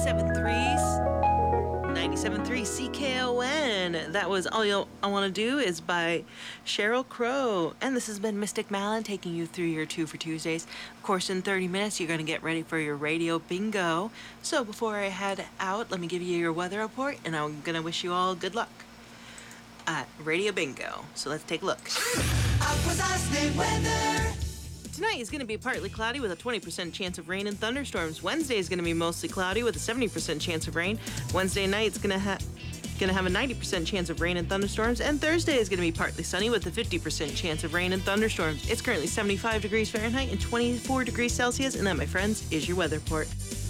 97.3 CKON. That was All I Want to Do is by Sheryl Crow. And this has been Mystic Malin taking you through your 2 for Tuesdays. Of course, in 30 minutes, you're going to get ready for your radio bingo. So before I head out, let me give you your weather report, and I'm going to wish you all good luck at Radio Bingo. So let's take a look. Tonight is going to be partly cloudy with a 20% chance of rain and thunderstorms. Wednesday is going to be mostly cloudy with a 70% chance of rain. Wednesday night is going to have a 90% chance of rain and thunderstorms. And Thursday is going to be partly sunny with a 50% chance of rain and thunderstorms. It's currently 75 degrees Fahrenheit and 24 degrees Celsius. And that, my friends, is your weather report.